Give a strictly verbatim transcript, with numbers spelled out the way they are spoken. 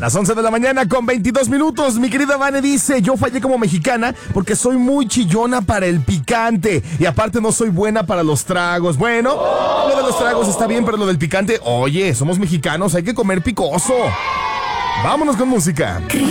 Las once de la mañana con veintidós minutos. Mi querida Vane dice, yo fallé como mexicana porque soy muy chillona para el picante. Y aparte no soy buena para los tragos. Bueno, lo de los tragos está bien, pero lo del picante, oye, somos mexicanos, hay que comer picoso. Vámonos con música.